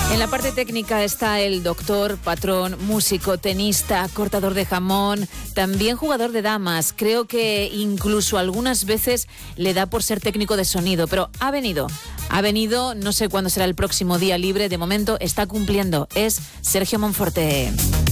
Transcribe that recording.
En la parte técnica está el doctor, patrón, músico, tenista, cortador de jamón, también jugador de damas. Creo que incluso algunas veces le da por ser técnico de sonido, pero ha venido, no sé cuándo será el próximo día libre, de momento está cumpliendo. Es Sergio Monforte.